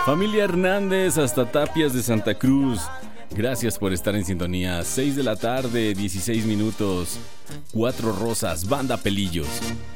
Familia Hernández hasta Tapias de Santa Cruz. Gracias por estar en sintonía. 6 de la tarde, 16 minutos. Cuatro Rosas, Banda Pelillos.